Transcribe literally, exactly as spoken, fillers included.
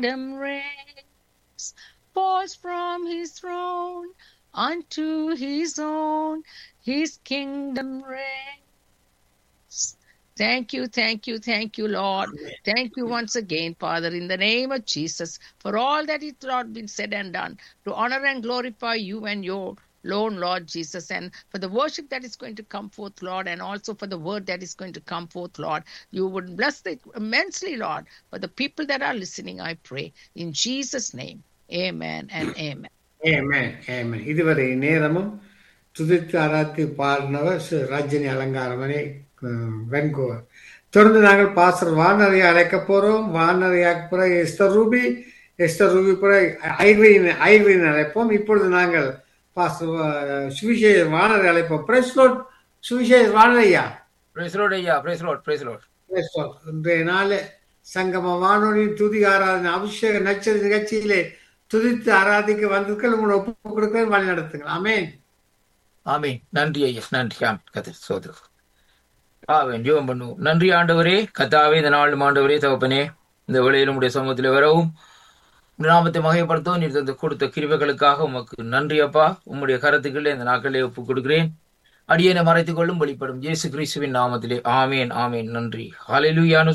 kingdom reigns, falls from his throne unto his own, his kingdom reigns. Thank you, thank you, thank you, Lord. Thank you once again, Father, in the name of Jesus, for all that is, Lord, been said and done, to honor and glorify you and your alone, Lord Jesus, and for the worship that is going to come forth, Lord, and also for the word that is going to come forth, Lord. You would bless it immensely, Lord, for the people that are listening, I pray. In Jesus' name, amen and amen. Amen, amen. இதுவரை நேரமும் துதித்து ஆராய்ச்சி பாடினவர் சு ரஜினி அலங்காரமணி வென்கோவர். தொடர்ந்து நாங்கள் pastor வானரையை அழைக்க போறோம். வானரையாக்கு பிறகு எஸ்தர் ரூபி, எஸ்தர் ரூபி பிறகு ஐரீன் ஐரீன் அழைப்போம். இப்பொழுது நாங்கள் பாஸ்டர் சுவிசேஷ வானரை அழைப்போம். பிரைஸ் லார்ட் சுவிசேஷ வானரையா. பிரைஸ் லார்ட் ஐயா. Price Lord. Price Lord. Price Lord. இன்றைய நாள் சங்கம வானொலி துதி ஆராதனை அபிஷேக நட்சத்திர நிகழ்ச்சியிலே துதித்து ஆராதிக்க வந்திருக்க உங்களை ஒப்பு கொடுக்க வழி நடத்துங்க. ஆமென். ஆமென். நன்றி ஐயா. நன்றி. கர்த்தர் சோதரர். ஆமென். ஜெபம் பண்ணுவோம். நன்றி ஆண்டவரே, கர்த்தாவே, இந்த நாளும் ஆண்டவரே தகப்பனே, இந்த வேளையிலும் உடைய சமூகத்தில் வரவும் நாமத்தை மகிமைப்படுத்தவும் நீர் தந்து கொடுத்த கிருபைகளுக்காக உமக்கு நன்றி அப்பா. உம்முடைய கருத்துக்களை இந்த நாட்களிலே ஒப்புக் கொடுக்கிறேன். அடியேனை மறைத்துக் கொள்ளும் வெளிப்படும் இயேசு கிறிஸ்துவின் நாமத்திலே ஆமேன், ஆமேன். நன்றி. ஹல்லேலூயா.